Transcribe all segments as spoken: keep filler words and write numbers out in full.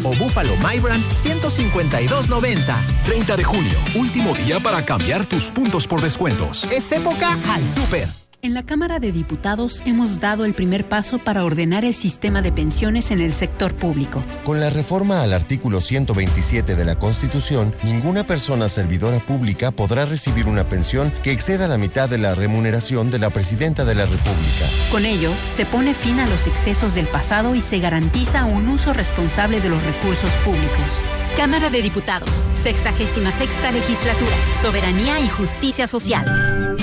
o Búfalo My Brand ciento cincuenta y dos noventa. treinta de junio, último día para cambiar tus puntos por descuentos. Es época al súper. En la Cámara de Diputados hemos dado el primer paso para ordenar el sistema de pensiones en el sector público. Con la reforma al artículo ciento veintisiete de la Constitución, ninguna persona servidora pública podrá recibir una pensión que exceda la mitad de la remuneración de la Presidenta de la República. Con ello, se pone fin a los excesos del pasado y se garantiza un uso responsable de los recursos públicos. Cámara de Diputados, sexagésima sexta legislatura, soberanía y justicia social.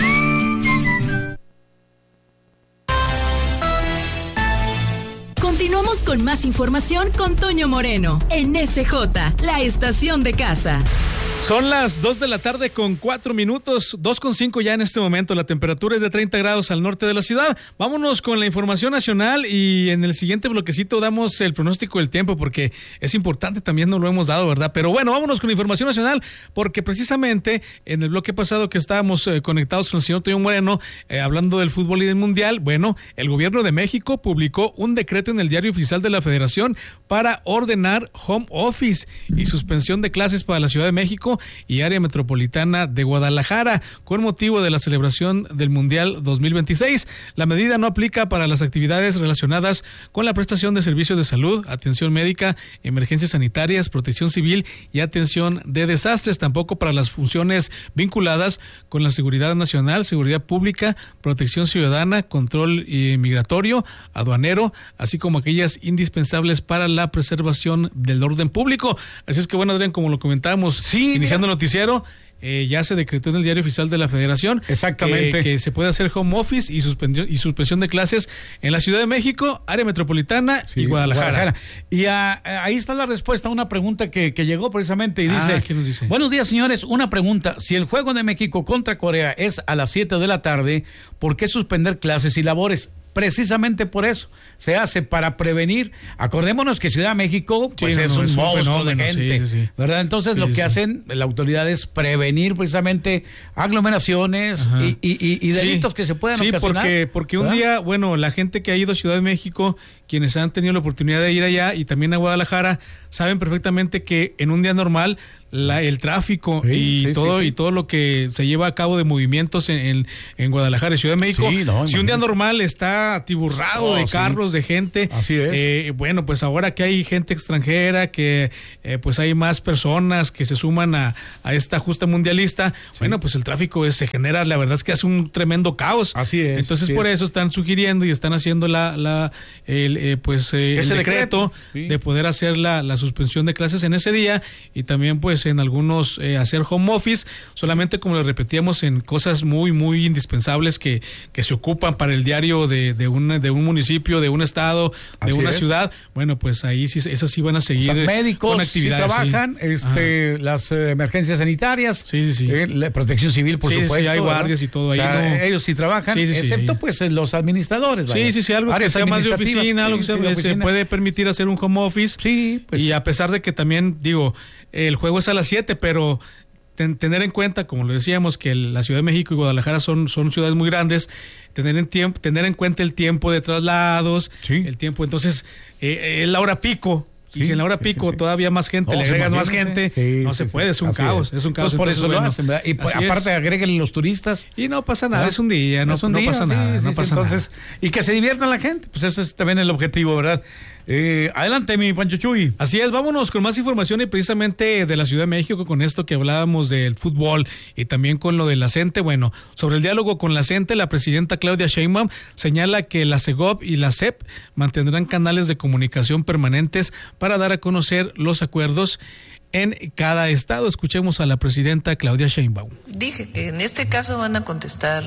Continuamos con más información con Toño Moreno en S J, la estación de casa. Son las dos de la tarde con cuatro minutos, dos con cinco ya en este momento. La temperatura es de treinta grados al norte de la ciudad. Vámonos con la información nacional y en el siguiente bloquecito damos el pronóstico del tiempo porque es importante, también nos lo hemos dado, ¿verdad? Pero bueno, vámonos con la información nacional porque precisamente en el bloque pasado que estábamos eh, conectados con el señor Toño Moreno eh, hablando del fútbol y del mundial, bueno, el gobierno de México publicó un decreto en el Diario Oficial de la Federación para ordenar home office y suspensión de clases para la Ciudad de México y área metropolitana de Guadalajara con motivo de la celebración del Mundial dos mil veintiséis. La medida no aplica para las actividades relacionadas con la prestación de servicios de salud, atención médica, emergencias sanitarias, protección civil y atención de desastres, tampoco para las funciones vinculadas con la seguridad nacional, seguridad pública, protección ciudadana, control migratorio, aduanero, así como aquellas indispensables para la preservación del orden público. Así es que bueno, Adrián, como lo comentábamos, sí, iniciando el noticiero, eh, ya se decretó en el Diario Oficial de la Federación exactamente eh, que se puede hacer home office y suspensión y suspensión de clases en la Ciudad de México, área metropolitana sí, y Guadalajara. Guadalajara. Y a, a, ahí está la respuesta a una pregunta que, que llegó precisamente y dice, ah, ¿qué nos dice? Buenos días, señores, una pregunta, si el juego de México contra Corea es a las siete de la tarde, ¿por qué suspender clases y labores? Precisamente por eso se hace, para prevenir. Acordémonos que Ciudad de México pues sí, es no, un es monstruo un de gente, sí, sí, sí. ¿verdad? Entonces sí, lo que sí. hacen la autoridad es prevenir precisamente aglomeraciones y, y, y delitos sí. que se puedan sí, ocasionar. porque, porque un día, bueno, la gente que ha ido a Ciudad de México, quienes han tenido la oportunidad de ir allá y también a Guadalajara, saben perfectamente que en un día normal La, el tráfico sí, y sí, todo sí, sí. y todo lo que se lleva a cabo de movimientos en, en, en Guadalajara y Ciudad de México, sí, no, si un día normal está atiburrado oh, de carros, sí. de gente, así es. Eh, bueno, pues ahora que hay gente extranjera, que eh, pues hay más personas que se suman a, a esta justa mundialista, sí. bueno, pues el tráfico es, se genera, la verdad es que hace un tremendo caos. Así es. Entonces así por es. eso están sugiriendo y están haciendo la, la el, eh, pues eh, el decreto, decreto sí. de poder hacer la, la suspensión de clases en ese día y también pues en algunos eh, hacer home office, solamente como lo repetíamos en cosas muy muy indispensables que, que se ocupan para el diario de, de, un, de un municipio, de un estado, de Así una es. ciudad, bueno pues ahí sí, esas sí van a seguir o sea, médicos con actividades. Sí trabajan, sí. este, las eh, emergencias sanitarias, sí, sí, sí. Eh, la protección civil por sí, supuesto. Sí, hay guardias ¿no? y todo ahí. O sea, no. ellos sí trabajan, sí, sí, excepto sí, pues los administradores. Vaya. Sí, sí, sí, algo que sea más de oficina, algo que sea, se oficina. puede permitir hacer un home office. Sí, pues. Y a pesar de que también, digo, el juego es a las siete, pero ten, tener en cuenta, como lo decíamos, que el, la Ciudad de México y Guadalajara son, son ciudades muy grandes, tener en tiempo, tener en cuenta el tiempo de traslados, sí. el tiempo, entonces, eh, eh, la hora pico. Y sí, si en la hora pico sí, sí. todavía más gente, no, le agregas más gente, sí, no sí, se puede, sí. es un Así caos, es. es un caos. Pues por eso bueno, lo hacen, ¿verdad? Y pues, aparte agréguenle los turistas. Y no pasa nada, ¿verdad? es un día, no, no, un no día, pasa sí, nada, sí, no sí, pasa entonces, nada. Y que se diviertan la gente, pues eso es también el objetivo, ¿verdad? Eh, adelante, mi Pancho Chuy. Así es, vámonos con más información y precisamente de la Ciudad de México, con esto que hablábamos del fútbol y también con lo de la CENTE. Bueno, sobre el diálogo con la CENTE, la presidenta Claudia Sheinbaum señala que la CEGOP y la CEP mantendrán canales de comunicación permanentes para dar a conocer los acuerdos en cada estado. Escuchemos a la presidenta Claudia Sheinbaum. Dije que en este caso van a contestar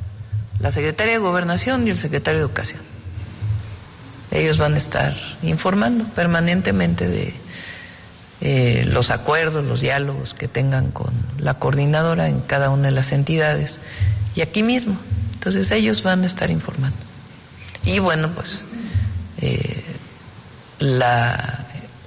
la secretaria de Gobernación y el secretario de Educación. Ellos van a estar informando permanentemente de eh, los acuerdos, los diálogos que tengan con la coordinadora en cada una de las entidades y aquí mismo. Entonces ellos van a estar informando. Y bueno, pues eh, la,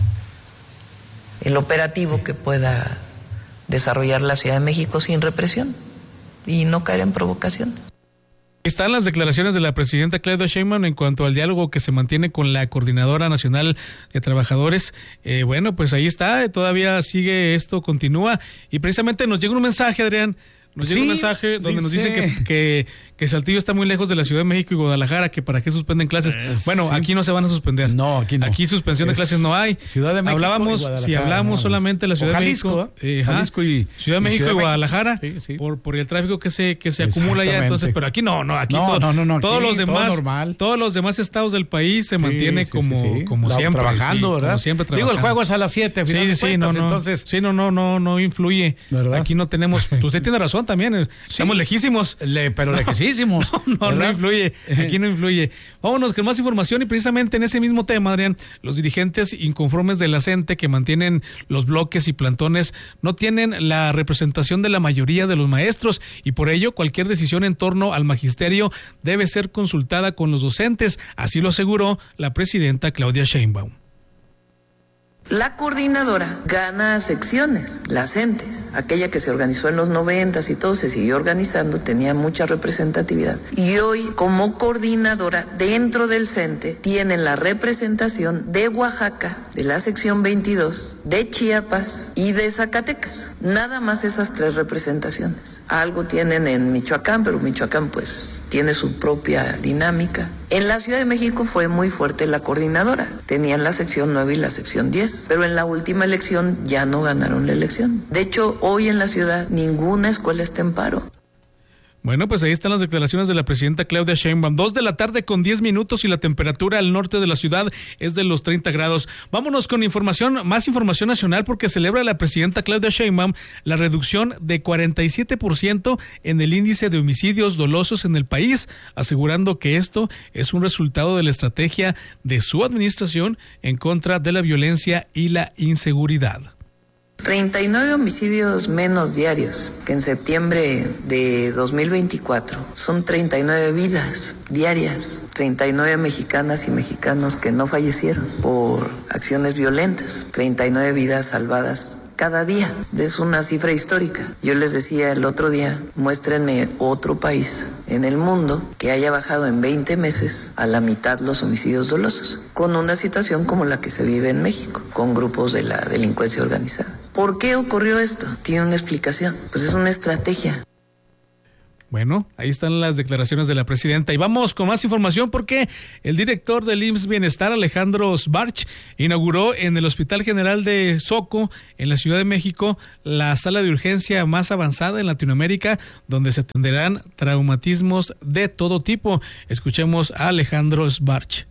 el operativo sí. que pueda desarrollar la Ciudad de México sin represión y no caer en provocación. Están las declaraciones de la presidenta Claudia Sheinbaum en cuanto al diálogo que se mantiene con la Coordinadora Nacional de Trabajadores. Eh, bueno, pues ahí está, todavía sigue esto, continúa. Y precisamente nos llega un mensaje, Adrián, nos llega sí, un mensaje donde dice... nos dicen que, que, que Saltillo está muy lejos de la Ciudad de México y Guadalajara, que para qué suspenden clases. Eh, bueno, sí. Aquí no se van a suspender. No, aquí no. Aquí suspensión es de clases no hay. Ciudad de México Hablábamos, y si hablábamos solamente de la Ciudad de México, eh, Jalisco y Ciudad de México y, y Guadalajara, sí, sí. por por el tráfico que se que se acumula ya, entonces, pero aquí no, no, aquí no, todo, no, no, no, todos aquí, los demás, todo normal. todos los demás estados del país se sí, mantiene sí, como sí, sí. como La, siempre trabajando, sí, ¿verdad? Como siempre trabajando. Digo, el juego es a las siete, sí, sí, sí, no, no, entonces, sí, no, no, no, no influye. ¿Verdad? Aquí no tenemos, usted tiene razón también, estamos sí. lejísimos, Le, pero no, lejísimos. No, no, no influye, aquí no influye. Vámonos con más información y precisamente en ese mismo tema, Adrián, los dirigentes inconformes de la CENTE que mantienen los bloques y plantones no tienen la representación de la mayoría de los maestros y por ello cualquier decisión en torno al magisterio debe ser consultada con los docentes, así lo aseguró la presidenta Claudia Sheinbaum. La coordinadora gana secciones, la CENTE, aquella que se organizó en los noventas y todo, se siguió organizando, tenía mucha representatividad. Y hoy, como coordinadora, dentro del CENTE, tienen la representación de Oaxaca, de la sección veintidós, de Chiapas y de Zacatecas. Nada más esas tres representaciones. Algo tienen en Michoacán, pero Michoacán pues tiene su propia dinámica. En la Ciudad de México fue muy fuerte la coordinadora. Tenían la sección nueve y la sección diez, pero en la última elección ya no ganaron la elección. De hecho, hoy en la ciudad ninguna escuela está en paro. Bueno, pues ahí están las declaraciones de la presidenta Claudia Sheinbaum. Dos de la tarde con diez minutos y la temperatura al norte de la ciudad es de los treinta grados. Vámonos con información, más información nacional porque celebra la presidenta Claudia Sheinbaum la reducción de cuarenta y siete por ciento en el índice de homicidios dolosos en el país, asegurando que esto es un resultado de la estrategia de su administración en contra de la violencia y la inseguridad. treinta y nueve homicidios menos diarios que en septiembre de dos mil veinticuatro. Son treinta y nueve vidas diarias, treinta y nueve mexicanas y mexicanos que no fallecieron por acciones violentas, treinta y nueve vidas salvadas cada día. Es una cifra histórica. Yo les decía el otro día, muéstrenme otro país en el mundo que haya bajado en veinte meses a la mitad los homicidios dolosos, con una situación como la que se vive en México, con grupos de la delincuencia organizada. ¿Por qué ocurrió esto? Tiene una explicación. Pues es una estrategia. Bueno, ahí están las declaraciones de la presidenta y vamos con más información porque el director del I M S S Bienestar, Alejandro Sbarch, inauguró en el Hospital General de Soco, en la Ciudad de México, la sala de urgencia más avanzada en Latinoamérica, donde se atenderán traumatismos de todo tipo. Escuchemos a Alejandro Sbarch.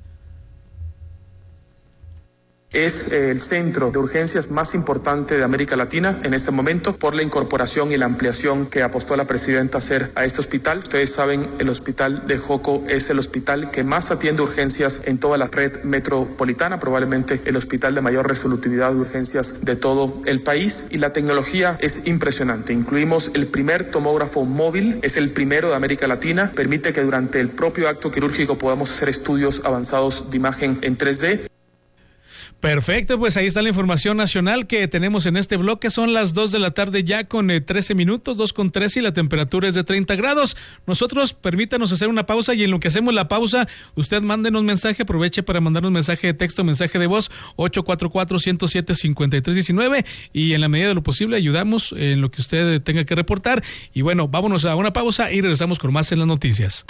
Es el centro de urgencias más importante de América Latina en este momento por la incorporación y la ampliación que apostó la presidenta a hacer a este hospital. Ustedes saben, el hospital de Joco es el hospital que más atiende urgencias en toda la red metropolitana, probablemente el hospital de mayor resolutividad de urgencias de todo el país, y la tecnología es impresionante. Incluimos el primer tomógrafo móvil, es el primero de América Latina, permite que durante el propio acto quirúrgico podamos hacer estudios avanzados de imagen en tres D. Perfecto, pues ahí está la información nacional que tenemos en este bloque. Son las dos de la tarde ya con eh, trece minutos, dos con trece y la temperatura es de treinta grados. Nosotros, permítanos hacer una pausa y en lo que hacemos la pausa, usted mándenos mensaje, aproveche para mandarnos mensaje de texto, mensaje de voz, ocho cuatro cuatro, uno cero siete, cinco tres uno nueve y en la medida de lo posible ayudamos en lo que usted tenga que reportar. Y bueno, vámonos a una pausa y regresamos con más en las noticias.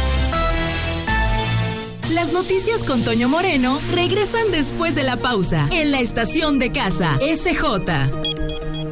Las noticias con Toño Moreno regresan después de la pausa en la estación de casa S J.